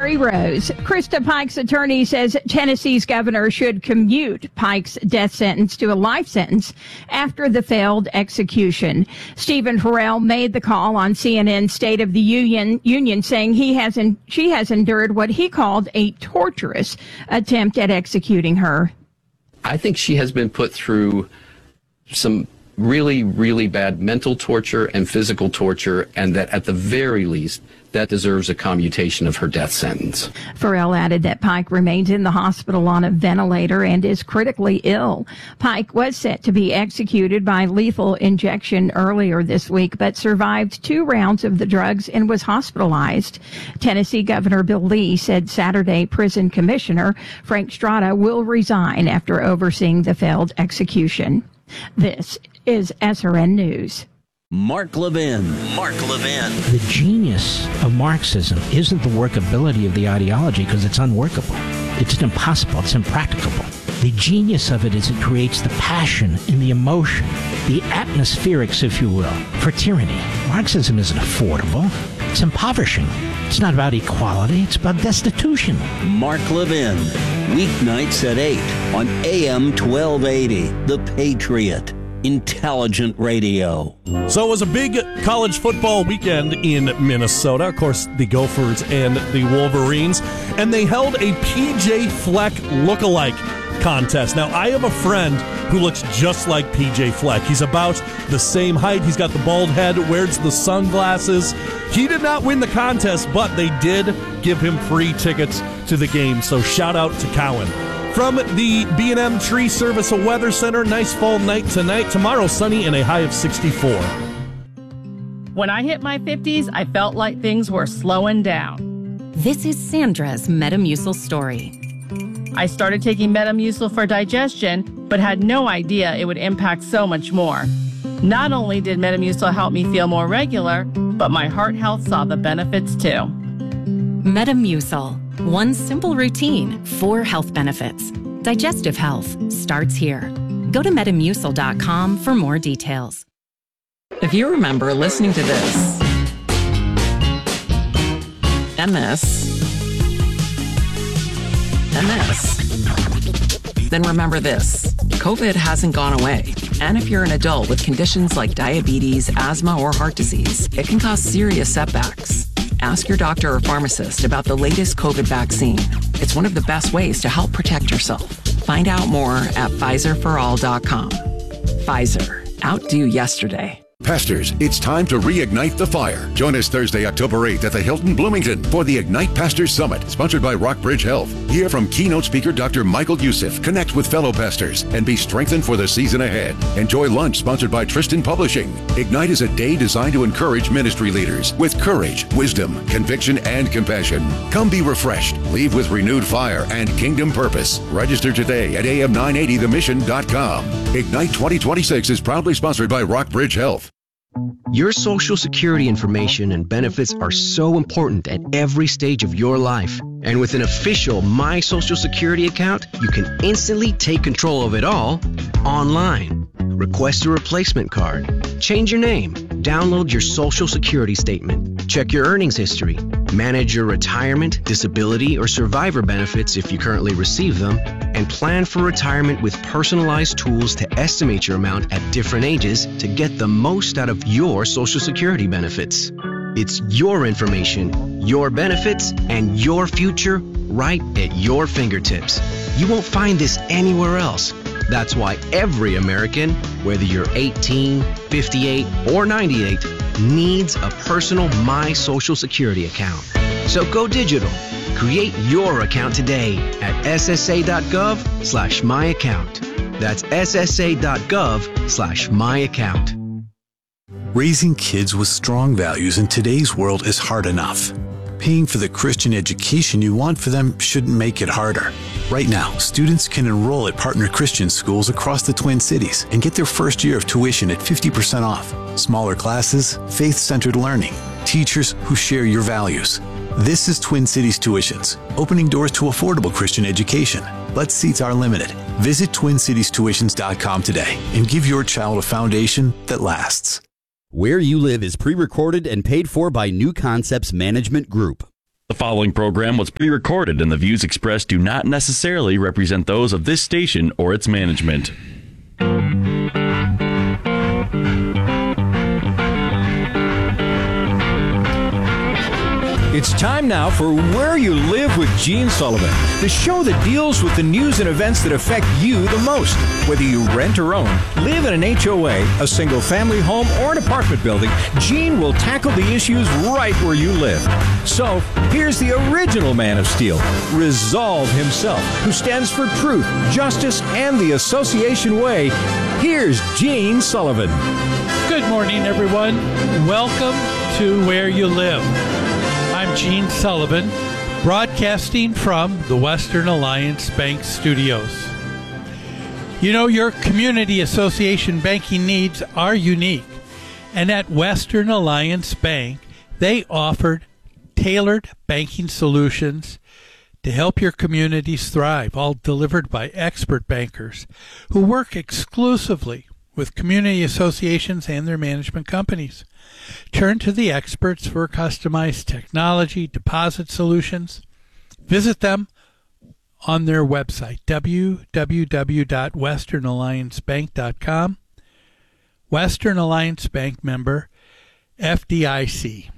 Terry Rose. Krista Pike's attorney says Tennessee's governor should commute Pike's death sentence to a life sentence after the failed execution. Stephen Farrell made the call on CNN's State of the Union saying she has endured what he called a torturous attempt at executing her. I think she has been put through some really, really bad mental torture and physical torture, and that at the very least, that deserves a commutation of her death sentence. Farrell added that Pike remains in the hospital on a ventilator and is critically ill. Pike was set to be executed by lethal injection earlier this week, but survived 2 rounds of the drugs and was hospitalized. Tennessee Governor Bill Lee said Saturday prison commissioner Frank Strada will resign after overseeing the failed execution. This is SRN News. Mark Levin. The genius of Marxism isn't the workability of the ideology, because it's unworkable. It's impossible. It's impracticable. The genius of it is it creates the passion and the emotion, the atmospherics, if you will, for tyranny. Marxism isn't affordable. It's impoverishing. It's not about equality. It's about destitution. Mark Levin. Weeknights at 8 on AM 1280. The Patriot. Intelligent radio. So it was a big college football weekend in Minnesota. Of course, the Gophers and the Wolverines. And they held a PJ Fleck lookalike contest. Now, I have a friend who looks just like PJ Fleck. He's about the same height. He's got the bald head, wears the sunglasses. He did not win the contest, but they did give him free tickets to the game. So shout out to Cowan. From the B&M Tree Service Weather Center, nice fall night tonight. Tomorrow, sunny and a high of 64. When I hit my 50s, I felt like things were slowing down. This is Sandra's Metamucil story. I started taking Metamucil for digestion, but had no idea it would impact so much more. Not only did Metamucil help me feel more regular, but my heart health saw the benefits too. Metamucil. One simple routine, 4 health benefits. Digestive health starts here. Go to Metamucil.com for more details. If you remember listening to this, and this, then remember this. COVID hasn't gone away. And if you're an adult with conditions like diabetes, asthma, or heart disease, it can cause serious setbacks. Ask your doctor or pharmacist about the latest COVID vaccine. It's one of the best ways to help protect yourself. Find out more at PfizerForAll.com. Pfizer. Outdo yesterday. Pastors, it's time to reignite the fire. Join us Thursday, October 8th at the Hilton Bloomington for the Ignite Pastors Summit, sponsored by Rockbridge Health. Hear from keynote speaker Dr. Michael Youssef, connect with fellow pastors, and be strengthened for the season ahead. Enjoy lunch sponsored by Tristan Publishing. Ignite is a day designed to encourage ministry leaders with courage, wisdom, conviction, and compassion. Come be refreshed, leave with renewed fire and kingdom purpose. Register today at am980themission.com. Ignite 2026 is proudly sponsored by Rockbridge Health. Your Social Security information and benefits are so important at every stage of your life. And with an official My Social Security account, you can instantly take control of it all online. Request a replacement card, change your name, download your Social Security statement, check your earnings history, manage your retirement, disability, or survivor benefits if you currently receive them, and plan for retirement with personalized tools to estimate your amount at different ages to get the most out of your Social Security benefits. It's your information, your benefits, and your future right at your fingertips. You won't find this anywhere else. That's why every American, whether you're 18, 58, or 98, needs a personal My Social Security account. So go digital. Create your account today at ssa.gov/myaccount. That's ssa.gov/myaccount. Raising kids with strong values in today's world is hard enough. Paying for the Christian education you want for them shouldn't make it harder. Right now, students can enroll at partner Christian schools across the Twin Cities and get their first year of tuition at 50% off. Smaller classes, faith-centered learning, teachers who share your values. This is Twin Cities Tuitions, opening doors to affordable Christian education. But seats are limited. Visit TwinCitiesTuitions.com today and give your child a foundation that lasts. Where You Live is pre-recorded and paid for by New Concepts Management Group. The following program was pre-recorded, and the views expressed do not necessarily represent those of this station or its management. It's time now for Where You Live with Gene Sullivan, the show that deals with the news and events that affect you the most. Whether you rent or own, live in an HOA, a single-family home, or an apartment building, Gene will tackle the issues right where you live. So, here's the original Man of Steel, Resolve himself, who stands for truth, justice, and the Association Way. Here's Gene Sullivan. Good morning, everyone. Welcome to Where You Live. I'm Gene Sullivan, broadcasting from the Western Alliance Bank Studios. You know, your community association banking needs are unique, and at Western Alliance Bank, they offered tailored banking solutions to help your communities thrive, all delivered by expert bankers who work exclusively with community associations and their management companies. Turn to the experts for customized technology deposit solutions. Visit them on their website, www.westernalliancebank.com. Western Alliance Bank member, FDIC.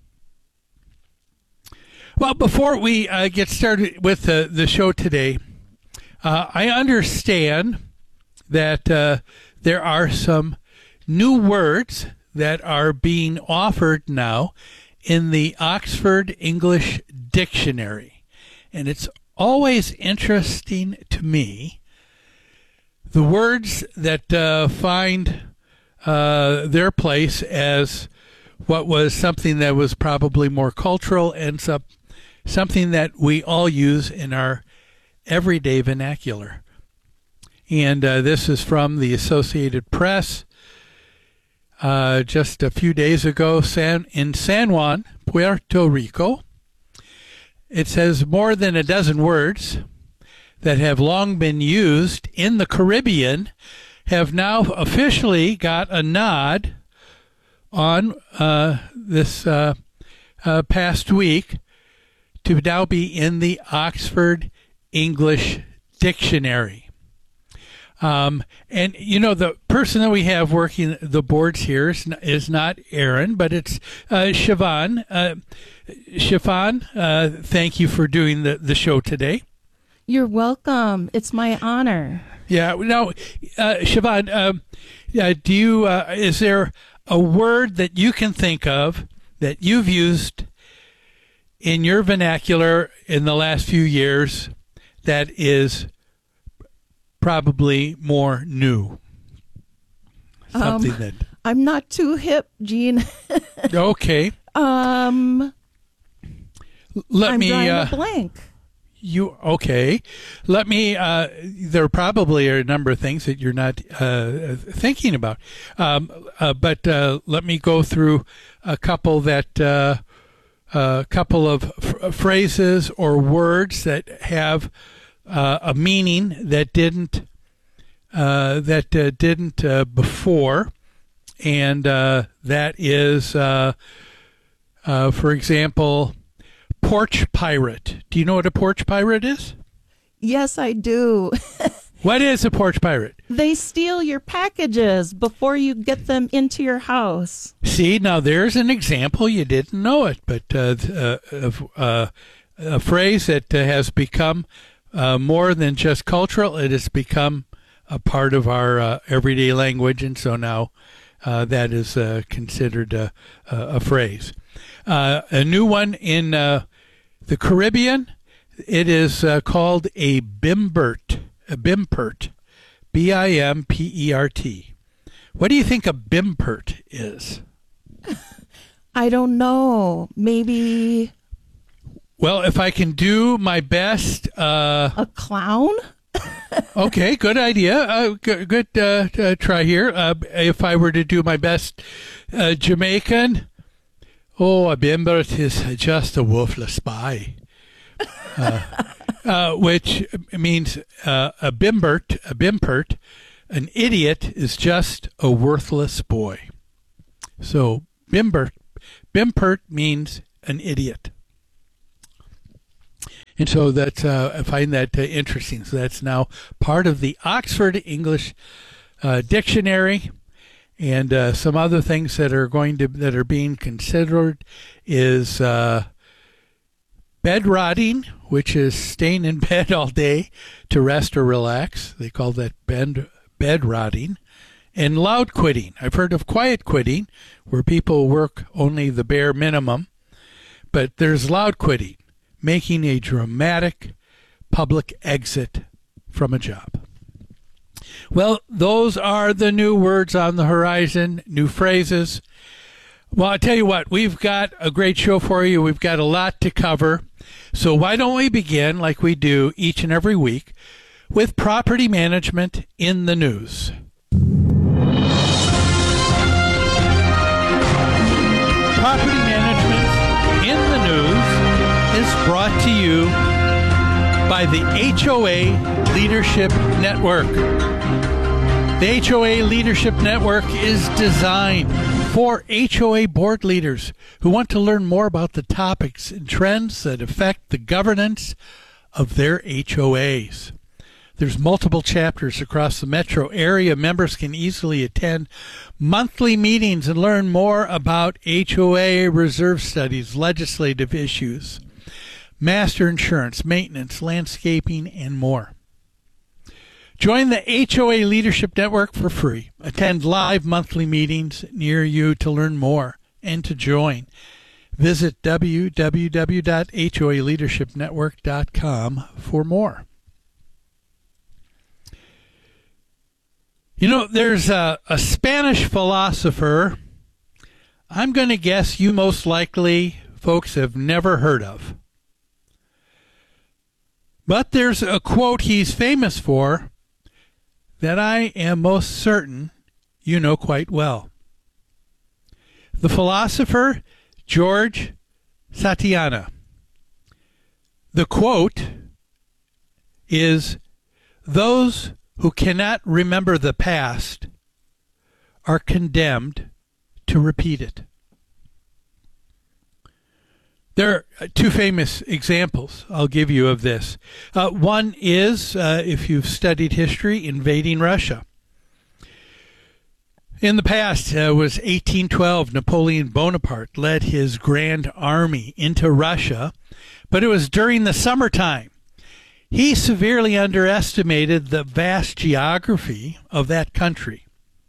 Well, before we get started with the show today, I understand that there are some new words that are being offered now in the Oxford English Dictionary. And it's always interesting to me, the words that find their place as what was something that was probably more cultural and something that we all use in our everyday vernacular. And this is from the Associated Press. Just a few days ago in San Juan, Puerto Rico. It says more than a dozen words that have long been used in the Caribbean have now officially got a nod on this past week to now be in the Oxford English Dictionary. And, you know, the person that we have working the boards here is not Aaron, but it's Siobhan. Siobhan, thank you for doing the show today. You're welcome. It's my honor. Yeah. Now, Siobhan, do you, is there a word that you can think of that you've used in your vernacular in the last few years that is probably more new? Something that I'm not too hip, Gene. Okay. I'm drawing a blank. Okay. Let me. There probably are a number of things that you're not thinking about, but let me go through a couple that couple of phrases or words that have a meaning that didn't before, and that is, for example, porch pirate. Do you know what a porch pirate is? Yes, I do. What is a porch pirate? They steal your packages before you get them into your house. See, now there's an example. You didn't know it, but a phrase that has become more than just cultural. It has become a part of our everyday language, and so now that is considered a phrase. A new one in the Caribbean, it is called a bimbert. A bimpert. B-I-M-P-E-R-T. What do you think a bimpert is? I don't know. Maybe... Well, if I can do my best... a clown? Okay, good idea. Good try here. If I were to do my best Jamaican, a bimbert is just a worthless spy. Which means a bimpert, an idiot, is just a worthless boy. So bimpert means an idiot. And so that's I find that interesting. So that's now part of the Oxford English Dictionary. And some other things that are being considered is bed rotting, which is staying in bed all day to rest or relax. They call that bed rotting. And loud quitting. I've heard of quiet quitting, where people work only the bare minimum. But there's loud quitting, making a dramatic public exit from a job. Well, those are the new words on the horizon, new phrases. Well, I tell you what, we've got a great show for you. We've got a lot to cover. So why don't we begin, like we do each and every week, with property management in the news. Property management in the news is brought to you by the HOA Leadership Network. The HOA Leadership Network is designed for HOA board leaders who want to learn more about the topics and trends that affect the governance of their HOAs. There's multiple chapters across the metro area. Members can easily attend monthly meetings and learn more about HOA reserve studies, legislative issues, master insurance, maintenance, landscaping, and more. Join the HOA Leadership Network for free. Attend live monthly meetings near you to learn more and to join. Visit www.hoaleadershipnetwork.com for more. You know, there's a Spanish philosopher I'm going to guess you most likely folks have never heard of. But there's a quote he's famous for that I am most certain you know quite well. The philosopher George Santayana. The quote is, "Those who cannot remember the past are condemned to repeat it." There are two famous examples I'll give you of this. One is, if you've studied history, invading Russia. In the past, it was 1812, Napoleon Bonaparte led his grand army into Russia, but it was during the summertime. He severely underestimated the vast geography of that country.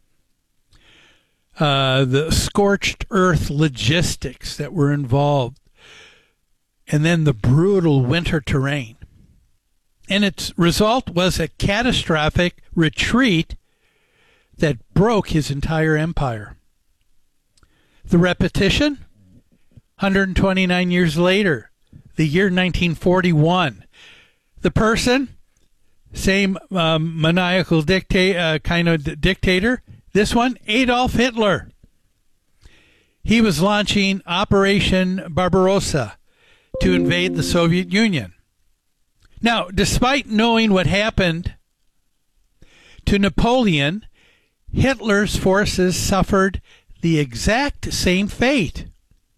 The scorched earth logistics that were involved, and then the brutal winter terrain. And its result was a catastrophic retreat that broke his entire empire. The repetition, 129 years later, the year 1941. The person, same maniacal dictator, this one, Adolf Hitler. He was launching Operation Barbarossa to invade the Soviet Union. Now, despite knowing what happened to Napoleon, Hitler's forces suffered the exact same fate.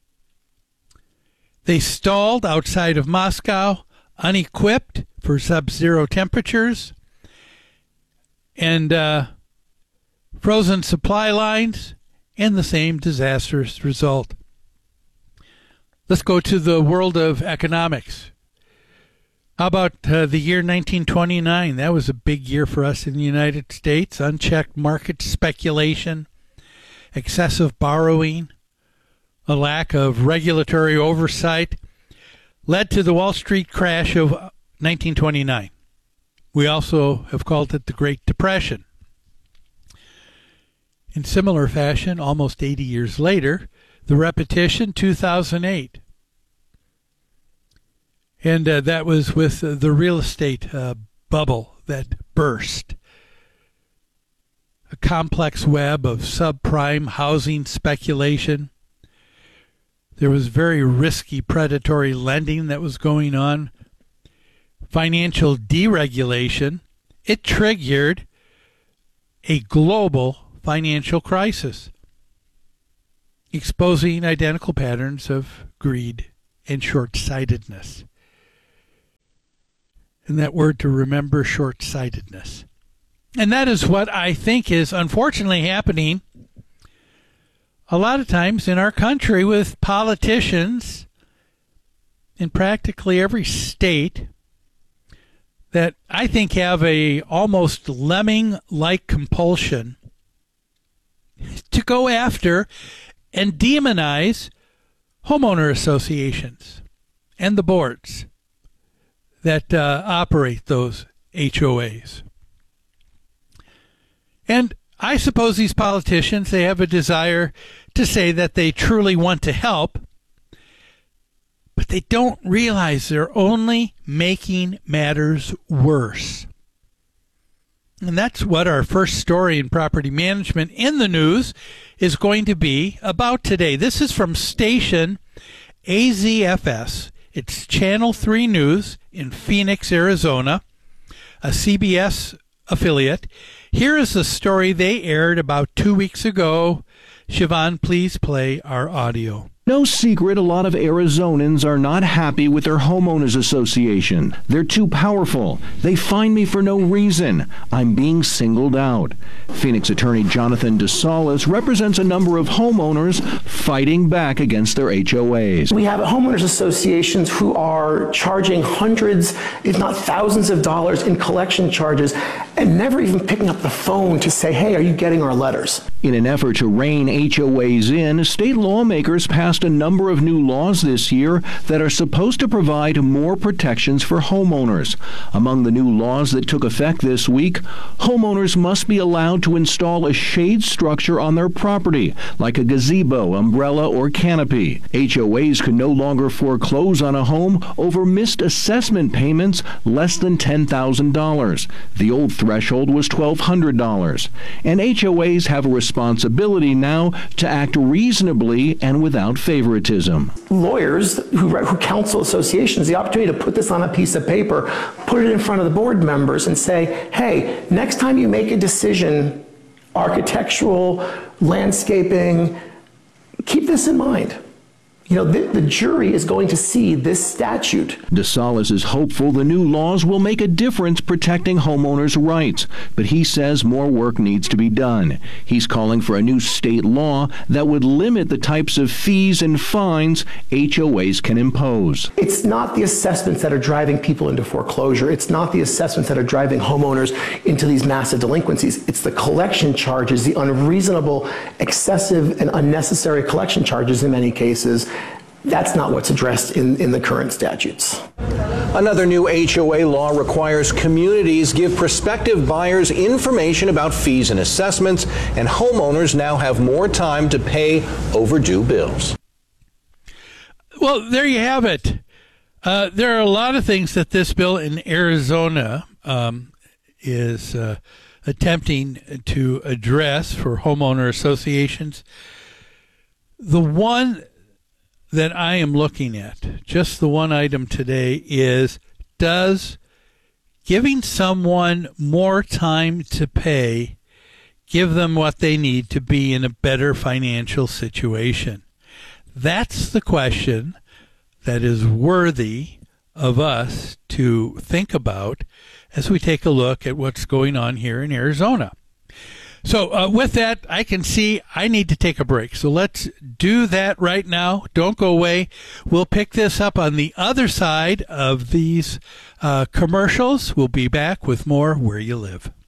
They stalled outside of Moscow, unequipped for sub-zero temperatures, and frozen supply lines, and the same disastrous result. Let's go to the world of economics. How about the year 1929? That was a big year for us in the United States. Unchecked market speculation, excessive borrowing, a lack of regulatory oversight led to the Wall Street crash of 1929. We also have called it the Great Depression. In similar fashion, almost 80 years later, the repetition, 2008. And that was with the real estate bubble that burst. A complex web of subprime housing speculation. There was very risky predatory lending that was going on. Financial deregulation. It triggered a global financial crisis, exposing identical patterns of greed and short-sightedness. And that word to remember, short-sightedness. And that is what I think is unfortunately happening a lot of times in our country with politicians in practically every state that I think have a almost lemming-like compulsion to go after and demonize homeowner associations and the boards that operate those HOAs. And I suppose these politicians, they have a desire to say that they truly want to help, but they don't realize they're only making matters worse. And that's what our first story in property management in the news is going to be about today. This is from station AZFS. It's Channel 3 News in Phoenix, Arizona, a CBS affiliate. Here is the story they aired about 2 weeks ago. Siobhan, please play our audio. No secret, a lot of Arizonans are not happy with their homeowners association. They're too powerful. They find me for no reason. I'm being singled out. Phoenix attorney Jonathan DeSalis represents a number of homeowners fighting back against their HOAs. We have homeowners associations who are charging hundreds, if not thousands of dollars in collection charges and never even picking up the phone to say, hey, are you getting our letters? In an effort to rein HOAs in, state lawmakers passed a number of new laws this year that are supposed to provide more protections for homeowners. Among the new laws that took effect this week, homeowners must be allowed to install a shade structure on their property, like a gazebo, umbrella, or canopy. HOAs can no longer foreclose on a home over missed assessment payments less than $10,000. The old threshold was $1,200. And HOAs have a responsibility now to act reasonably and without favoritism. Lawyers who counsel associations the opportunity to put this on a piece of paper, put it in front of the board members and say, hey, next time you make a decision, architectural, landscaping, keep this in mind. You know, the jury is going to see this statute. DeSalis is hopeful the new laws will make a difference protecting homeowners' rights, but he says more work needs to be done. He's calling for a new state law that would limit the types of fees and fines HOAs can impose. It's not the assessments that are driving people into foreclosure. It's not the assessments that are driving homeowners into these massive delinquencies. It's the collection charges, the unreasonable, excessive, and unnecessary collection charges in many cases. That's not what's addressed in the current statutes. Another new HOA law requires communities give prospective buyers information about fees and assessments, and homeowners now have more time to pay overdue bills. Well, there you have it. There are a lot of things that this bill in Arizona is attempting to address for homeowner associations. The one that I am looking at, just the one item today, is does giving someone more time to pay give them what they need to be in a better financial situation? That's the question that is worthy of us to think about as we take a look at what's going on here in Arizona. So with that, I can see I need to take a break. So let's do that right now. Don't go away. We'll pick this up on the other side of these commercials. We'll be back with more Where You Live.